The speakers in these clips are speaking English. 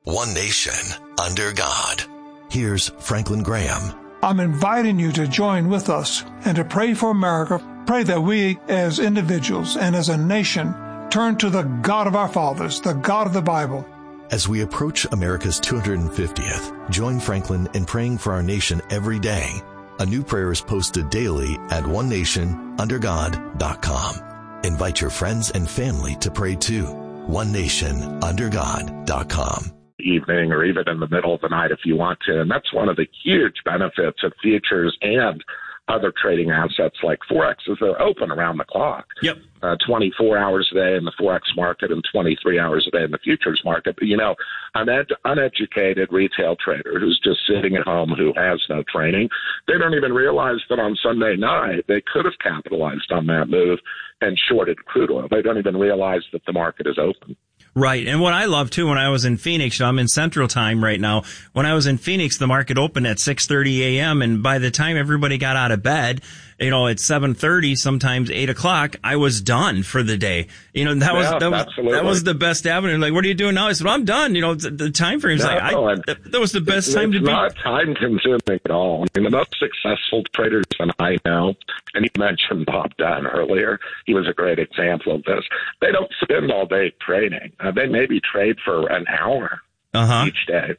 One nation, under God. Here's Franklin Graham. I'm inviting you to join with us and to pray for America. Pray that we as individuals and as a nation turn to the God of our fathers, the God of the Bible. As we approach America's 250th, join Franklin in praying for our nation every day. A new prayer is posted daily at onenationundergod.com. Invite your friends and family to pray too. onenationundergod.com. Evening or even in the middle of the night if you want to. And that's one of the huge benefits of futures and other trading assets like Forex is they're open around the clock. Yep. 24 hours a day in the Forex market and 23 hours a day in the futures market. But, an uneducated retail trader who's just sitting at home who has no training, they don't even realize that on Sunday night they could have capitalized on that move and shorted crude oil. They don't even realize that the market is open. Right. And what I love, too, when I was in Phoenix, I'm in Central Time right now. When I was in Phoenix, the market opened at 6:30 a.m. And by the time everybody got out of bed, at 7:30, sometimes 8 o'clock, I was done for the day. That was the best avenue. Like, what are you doing now? I said, well, I'm done. The time frame's that was the best time to be. It's not time consuming at all. I mean, the most successful traders that I know, and you mentioned Bob Dunn earlier, he was a great example of this. They don't spend all day trading. They maybe trade for an hour each day.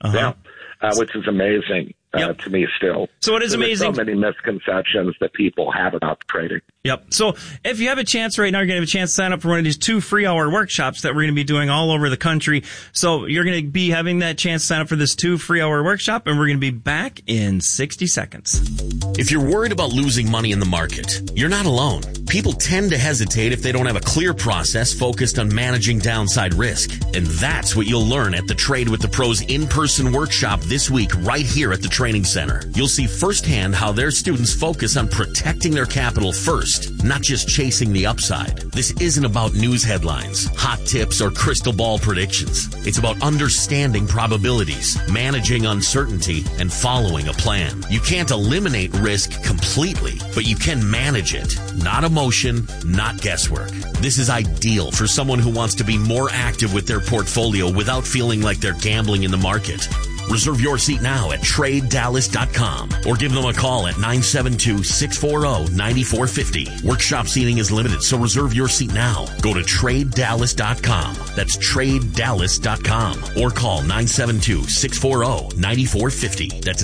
Which is amazing. To me still. So it is amazing. There's so many misconceptions that people have about trading. Yep. So if you have a chance right now, you're going to have a chance to sign up for one of these 2 free-hour workshops that we're going to be doing all over the country. So you're going to be having that chance to sign up for this 2 free-hour workshop, and we're going to be back in 60 seconds. If you're worried about losing money in the market, you're not alone. People tend to hesitate if they don't have a clear process focused on managing downside risk. And that's what you'll learn at the Trade with the Pros in-person workshop this week right here at the Training Center. You'll see firsthand how their students focus on protecting their capital first, not just chasing the upside. This isn't about news headlines, hot tips, or crystal ball predictions. It's about understanding probabilities, managing uncertainty, and following a plan. You can't eliminate risk completely, but you can manage it. Not emotion, not guesswork. This is ideal for someone who wants to be more active with their portfolio without feeling like they're gambling in the market. Reserve your seat now at TradeDallas.com or give them a call at 972-640-9450. Workshop seating is limited, so reserve your seat now. Go to TradeDallas.com. That's TradeDallas.com or call 972-640-9450. That's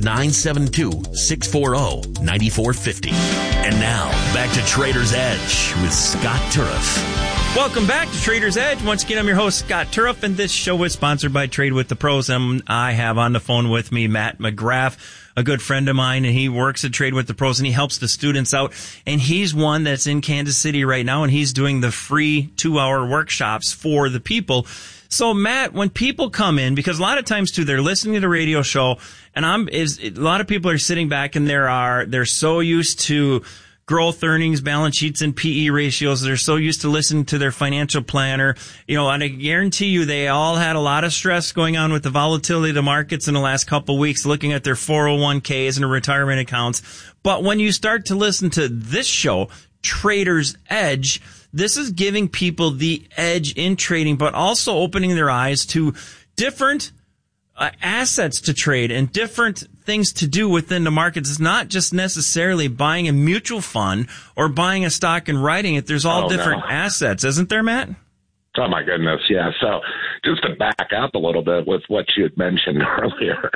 972-640-9450. And now, back to Trader's Edge with Scott Turef. Welcome back to Trader's Edge. Once again, I'm your host, Scott Turef, and this show is sponsored by Trade with the Pros. And I have on the phone with me Matt McGrath, a good friend of mine, and he works at Trade with the Pros, and he helps the students out. And he's one that's in Kansas City right now, and he's doing the free 2-hour workshops for the people. So, Matt, when people come in, because a lot of times, too, they're listening to the radio show, and a lot of people are sitting back, and they're so used to growth, earnings, balance sheets, and PE ratios. They're so used to listening to their financial planner. And I guarantee you they all had a lot of stress going on with the volatility of the markets in the last couple of weeks, looking at their 401ks and their retirement accounts. But when you start to listen to this show, Trader's Edge, this is giving people the edge in trading, but also opening their eyes to different assets to trade and different things to do within the markets. It's not just necessarily buying a mutual fund or buying a stock and writing it. There's all different assets, isn't there, Matt? Oh, my goodness, yeah. So just to back up a little bit with what you had mentioned earlier,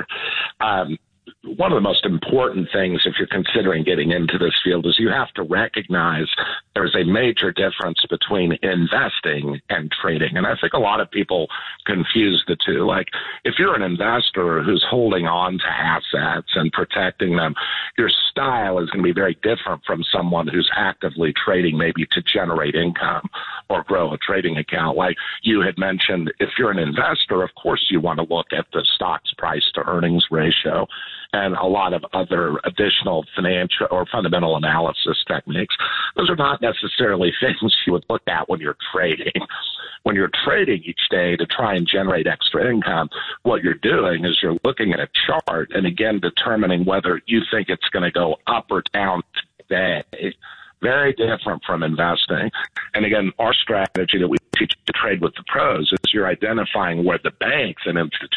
one of the most important things if you're considering getting into this field is you have to recognize there's a major difference between investing and trading. And I think a lot of people confuse the two. Like, if you're an investor who's holding on to assets and protecting them, your style is going to be very different from someone who's actively trading, maybe to generate income or grow a trading account. Like you had mentioned, if you're an investor, of course you want to look at the stock's price to earnings ratio and a lot of other additional financial or fundamental analysis techniques. Those are not necessarily things you would look at when you're trading. When you're trading each day to try and generate extra income, what you're doing is you're looking at a chart and, again, determining whether you think it's going to go up or down today. Very different from investing. And, again, our strategy that we teach to Trade with the Pros is you're identifying where the banks and institutions